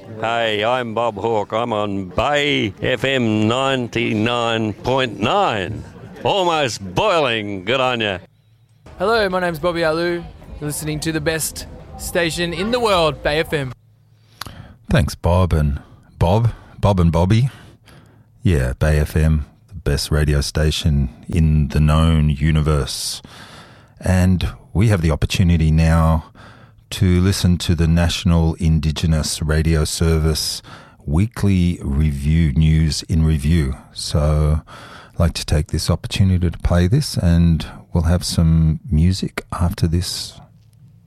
Hey, I'm Bob Hawke. I'm on Bay FM 99.9. Almost boiling. Good on you. Hello, my name's Bobby Alou. You're listening to the best station in the world, Bay FM. Thanks, Bob and Bobby. Yeah, Bay FM, the best radio station in the known universe. And we have the opportunity now to listen to the National Indigenous Radio Service weekly review, news in review. So I'd like to take this opportunity to play this, and we'll have some music after this.